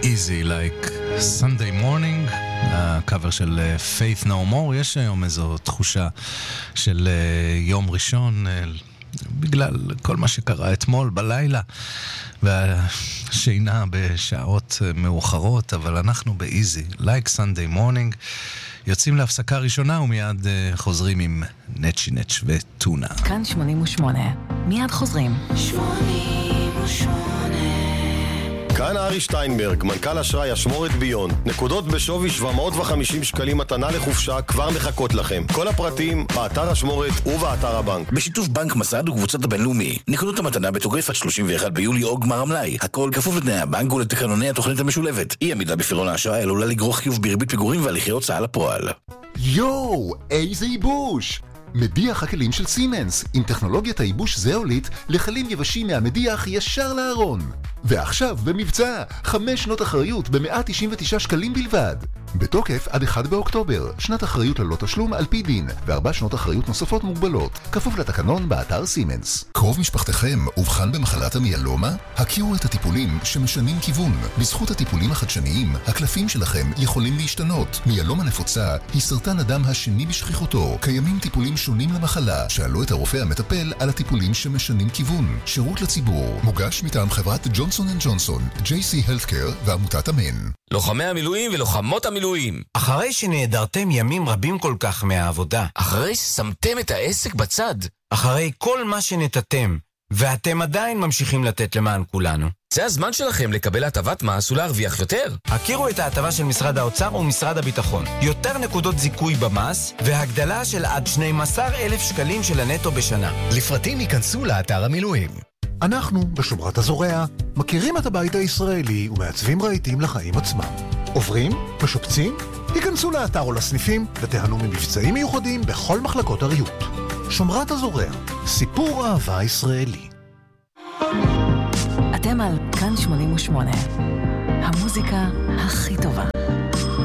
Easy like Sunday morning, הקאבר של Faith No More. יש היום איזו תחושה של יום ראשון בגלל כל מה שקרה אתמול בלילה והשינה בשעות מאוחרות, אבל אנחנו ב-Easy like Sunday morning יוצאים להפסקה ראשונה ומיד חוזרים עם נצ'י נצ' וטונה. כאן 88, מיד חוזרים. 88. כאן ארי שטיינברג, מנכ"ל אשראי אשמורת ביון. נקודות בשווי 750 שקלים מתנה לחופשה כבר מחכות לכם. כל הפרטים באתר אשמורת ובאתר הבנק. בשיתוף בנק מסד וקבוצת הבינלאומי. נקודות המתנה בתוקף עד 31 ביולי או גמר המלאי. הכל כפוף לתנאי הבנק ולתקנוני התוכנית המשולבת. אי עמידה בפירעון האשראי עלולה לגרוך חיוב בריבית פיגורים והליכי הוצאה לפועל. יואו, איזה ייבוש! מדיח הכלים של סימנס, עם טכנולוגיית הייבוש זאוליט לכלים יבשים מהמדיח ישר לארון. ועכשיו במבצע, 5 שנות אחריות ב-199 שקלים בלבד. בתוקף עד 1 באוקטובר, שנת אחריות ללא תשלום על פי דין, ו4 שנות אחריות נוספות מוגבלות, כפוף לתקנון באתר סימנס. קרוב משפחתכם אובחן במחלת המיאלומה? הכירו את הטיפולים שמשנים כיוון. בזכות הטיפולים החדשניים, הקלפים שלכם יכולים להשתנות. מיאלומה נפוצה היא סרטן הדם השני בשכיחותו. קיימים טיפולים שונים למחלה. שאלו את הרופא המטפל על הטיפולים שמשנים כיוון. שירות לציבור, מוגש מטעם חברת ג'ונסון & ג'ונסון, JC Healthcare ועמותת אמן. לוחמי המילואים ולוחמות המילואים. אחרי שנעדרתם ימים רבים כל כך מהעבודה. אחרי ששמתם את העסק בצד. אחרי כל מה שנתתם, ואתם עדיין ממשיכים לתת למען כולנו. זה הזמן שלכם לקבל הטבת מס ולהרוויח יותר. הכירו את ההטבה של משרד האוצר ומשרד הביטחון. יותר נקודות זיכוי במס, והגדלה של עד 12,000 שקלים של הנטו בשנה. לפרטים ייכנסו לאתר המילואים. אנחנו, בשומרת הזורע, מכירים את הבית הישראלי ומעצבים רהיטים לחיים עצמם. עוברים? משופצים? היכנסו לאתר או לסניפים ותיהנו ממבצעים מיוחדים בכל מחלקות הריהוט. שומרת הזורע, סיפור אהבה ישראלי. אתם על כאן 88, המוזיקה הכי טובה.